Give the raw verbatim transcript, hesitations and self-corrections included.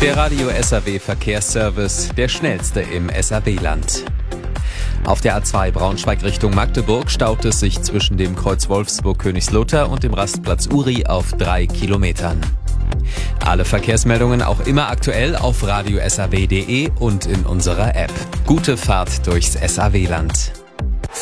Der Radio S A W Verkehrsservice, der schnellste im S A W-Land. Auf der A zwei Braunschweig Richtung Magdeburg staut es sich zwischen dem Kreuz Wolfsburg-Königslutter und dem Rastplatz Uri auf drei Kilometern. Alle Verkehrsmeldungen auch immer aktuell auf radio s a w punkt d e und in unserer App. Gute Fahrt durchs S A W-Land.